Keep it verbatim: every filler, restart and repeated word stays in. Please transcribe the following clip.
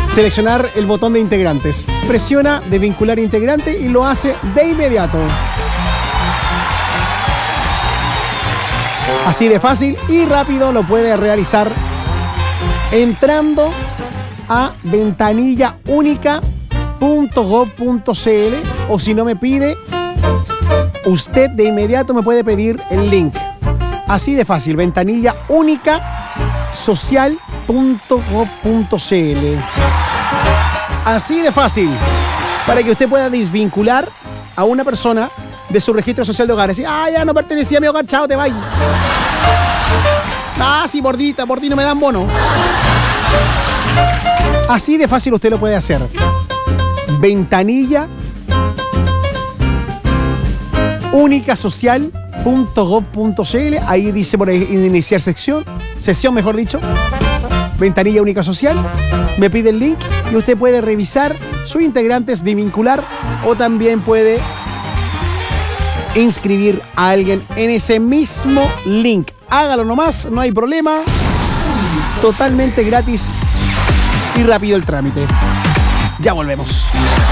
seleccionar el botón de integrantes. Presiona desvincular integrante y lo hace de inmediato. Así de fácil y rápido lo puede realizar entrando a ventanilla única punto gob punto cl, o si no me pide, usted de inmediato me puede pedir el link. Así de fácil, ventanilla única social punto gob punto cl. Así de fácil, para que usted pueda desvincular a una persona de su registro social de hogares. Ah, ya no pertenecía a mi hogar, chao, te vayas. Ah, sí, bordita, por ti no me dan bono. Así de fácil usted lo puede hacer. Ventanilla única social punto gob punto cl. Ahí dice por ahí iniciar sección, sesión mejor dicho. Ventanilla única social. Me pide el link y usted puede revisar sus integrantes, desvincular, o también puede inscribir a alguien en ese mismo link. Hágalo nomás, no hay problema. Totalmente gratis y rápido el trámite. Ya volvemos.